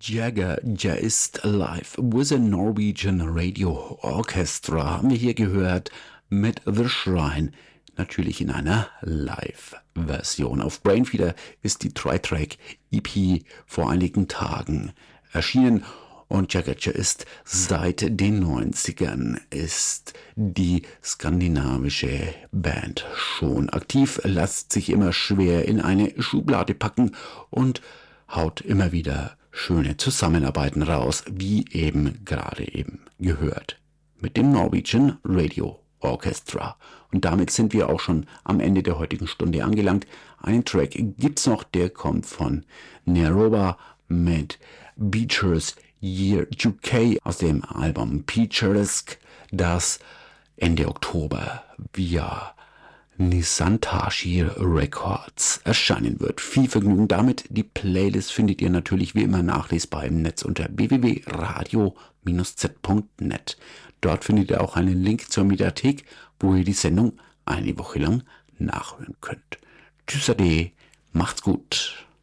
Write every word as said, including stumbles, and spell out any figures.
Jagger Jazzed Live with a Norwegian Radio Orchestra haben wir hier gehört mit The Shrine, natürlich in einer Live-Version. Auf Brainfeeder ist die Tri-Track-E P vor einigen Tagen erschienen und Jagger Jazzed seit den neunzigern ist die skandinavische Band schon aktiv, lässt sich immer schwer in eine Schublade packen und haut immer wieder schöne Zusammenarbeiten raus, wie eben gerade eben gehört, mit dem Norwegian Radio Orchestra. Und damit sind wir auch schon am Ende der heutigen Stunde angelangt. Einen Track gibt's noch, der kommt von Neroba mit Beecher's Year U K aus dem Album Picturesque, das Ende Oktober via Nisantashi Records erscheinen wird. Viel Vergnügen damit. Die Playlist findet ihr natürlich wie immer nachlesbar im Netz unter w w w punkt radio Bindestrich z punkt net. Dort findet ihr auch einen Link zur Mediathek, wo ihr die Sendung eine Woche lang nachhören könnt. Tschüss ade, macht's gut.